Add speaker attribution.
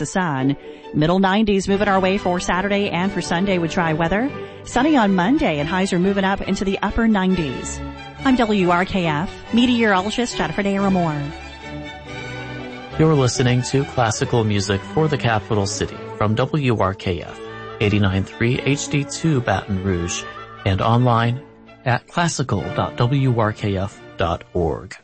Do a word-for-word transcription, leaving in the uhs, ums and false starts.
Speaker 1: lots of sun. Middle nineties moving our way for Saturday and for Sunday with dry weather. Sunny on Monday and highs are moving up into the upper nineties. I'm W R K F meteorologist Jennifer Daramore.
Speaker 2: You're listening to classical music for the capital city from W R K F eighty-nine point three H D two Baton Rouge and online at classical dot w r k f dot org.